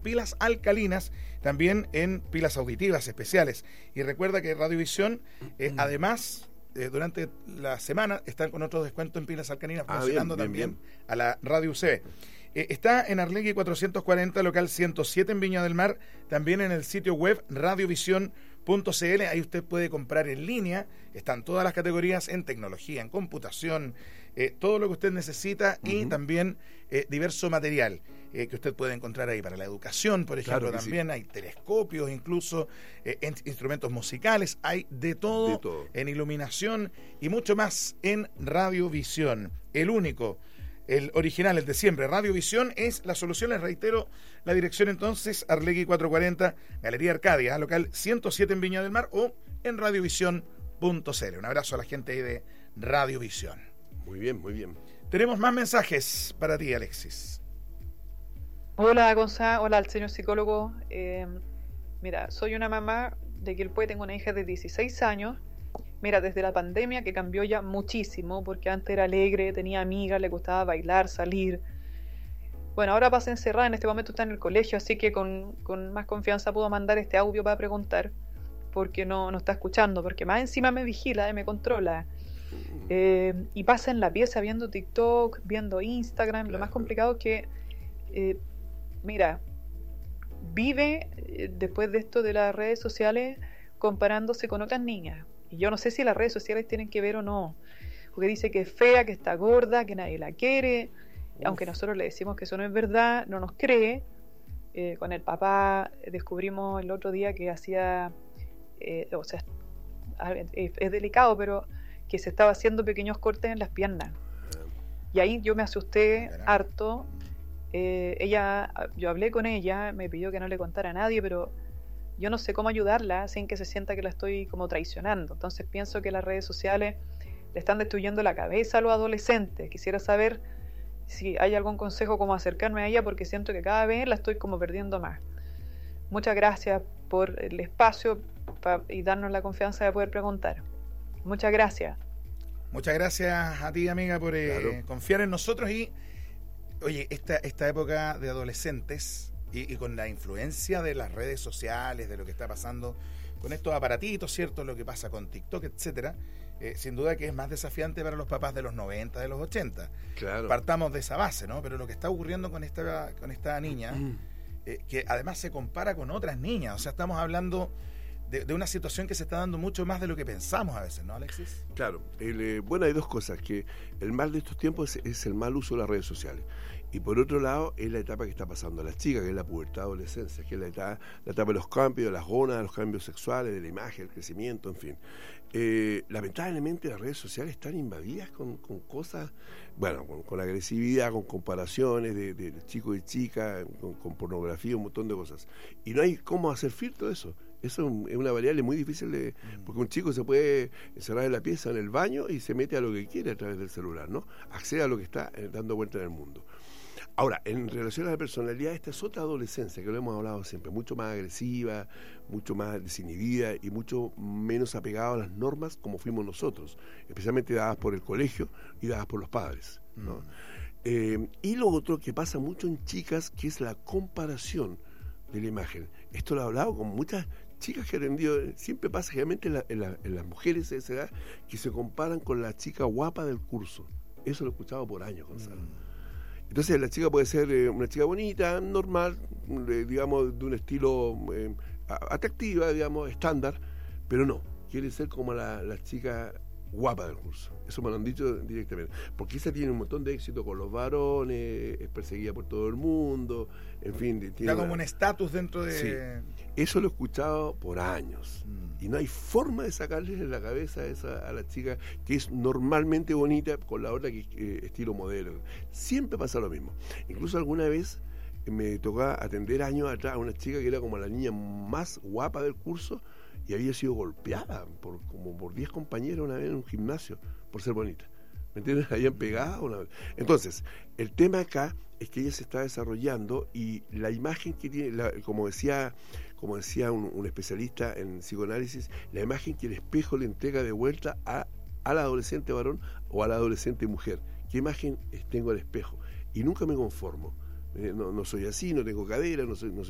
pilas alcalinas, también en pilas auditivas especiales. Y recuerda que Radiovisión, además, durante la semana, están con otro descuento en pilas alcalinas, promocionando también a la Radio UCB. Está en Arlegui 440, local 107 en Viña del Mar, también en el sitio web radiovisión.cl. Ahí usted puede comprar en línea, están todas las categorías en tecnología, en computación, todo lo que usted necesita y también diverso material que usted puede encontrar ahí para la educación, por ejemplo. También hay telescopios, incluso instrumentos musicales, hay de todo en iluminación y mucho más en Radiovisión, el único. El original, el de siempre, Radiovisión es la solución. Les reitero la dirección entonces, Arlegui 440, Galería Arcadia, local 107 en Viña del Mar, o en radiovisión.cl. Un abrazo a la gente ahí de Radiovisión. Muy bien, muy bien. Tenemos más mensajes para ti, Alexis. Hola, Gonzalo. Hola al señor psicólogo. Mira, soy una mamá de Quilpué, tengo una hija de 16 años. Mira, desde la pandemia que cambió ya muchísimo, porque antes era alegre, tenía amigas, le gustaba bailar, salir. Bueno, ahora pasa encerrada, en este momento está en el colegio, así que con más confianza puedo mandar este audio para preguntar, porque no está escuchando, porque más encima me vigila y me controla. Y pasa en la pieza viendo TikTok, viendo Instagram. Lo más complicado es que, mira, vive después de esto de las redes sociales comparándose con otras niñas. Y yo no sé si las redes sociales tienen que ver o no, porque dice que es fea, que está gorda, que nadie la quiere. Aunque nosotros le decimos que eso no es verdad, no nos cree. Con el papá descubrimos el otro día que hacía, o sea, es delicado, pero que se estaba haciendo pequeños cortes en las piernas. Y ahí yo me asusté harto. Yo hablé con ella, me pidió que no le contara a nadie, pero yo no sé cómo ayudarla sin que se sienta que la estoy como traicionando. Entonces pienso que las redes sociales le están destruyendo la cabeza a los adolescentes. Quisiera saber si hay algún consejo cómo acercarme a ella, porque siento que cada vez la estoy como perdiendo más. Muchas gracias por el espacio y darnos la confianza de poder preguntar. Muchas gracias. Muchas gracias a ti, amiga, por confiar en nosotros. Y oye, esta época de adolescentes y con la influencia de las redes sociales, de lo que está pasando con estos aparatitos, ¿cierto? Lo que pasa con TikTok, etcétera, sin duda que es más desafiante para los papás de los 90, de los 80. Claro. Partamos de esa base, ¿no? Pero lo que está ocurriendo con esta niña, que además se compara con otras niñas, o sea, estamos hablando de una situación que se está dando mucho más de lo que pensamos a veces, ¿no, Alexis? Claro. Bueno, hay dos cosas, que el mal de estos tiempos es el mal uso de las redes sociales. Y por otro lado, es la etapa que está pasando a las chicas, que es la pubertad, adolescencia, que es la etapa de los cambios, de las gónadas, los cambios sexuales, de la imagen, el crecimiento, en fin. Lamentablemente las redes sociales están invadidas con cosas, bueno, con agresividad, con comparaciones de chicos y chicas, con pornografía, un montón de cosas. Y no hay cómo hacer filtro de eso. Eso es una variable muy difícil porque un chico se puede encerrar en la pieza, en el baño, y se mete a lo que quiere a través del celular, ¿no? Accede a lo que está dando vuelta en el mundo. Ahora, en relación a la personalidad, esta es otra adolescencia, que lo hemos hablado siempre, mucho más agresiva, mucho más desinhibida y mucho menos apegada a las normas como fuimos nosotros, especialmente dadas por el colegio y dadas por los padres, ¿no? Y lo otro que pasa mucho en chicas, que es la comparación de la imagen. Esto lo he hablado con muchas chicas que he atendido, siempre pasa generalmente en las mujeres de esa edad, que se comparan con la chica guapa del curso. Eso lo he escuchado por años, Gonzalo. Entonces la chica puede ser una chica bonita, normal, digamos, de un estilo atractiva, digamos, estándar, pero no, quiere ser como la chica guapa del curso. Eso me lo han dicho directamente. Porque esa tiene un montón de éxito con los varones, es perseguida por todo el mundo, en fin. Da como un estatus dentro de... Sí. Eso lo he escuchado por años. Y no hay forma de sacarle de la cabeza a la chica que es normalmente bonita con la otra que es estilo modelo. Siempre pasa lo mismo. Incluso alguna vez me tocaba atender años atrás a una chica que era como la niña más guapa del curso y había sido golpeada como por 10 compañeros una vez en un gimnasio por ser bonita. ¿Me entiendes? La habían pegado una vez. Entonces, el tema acá es que ella se está desarrollando y la imagen que tiene, como decía un especialista en psicoanálisis, la imagen que el espejo le entrega de vuelta al adolescente varón o a la adolescente mujer. ¿Qué imagen tengo al espejo? Y nunca me conformo. No soy así, no tengo cadera, no soy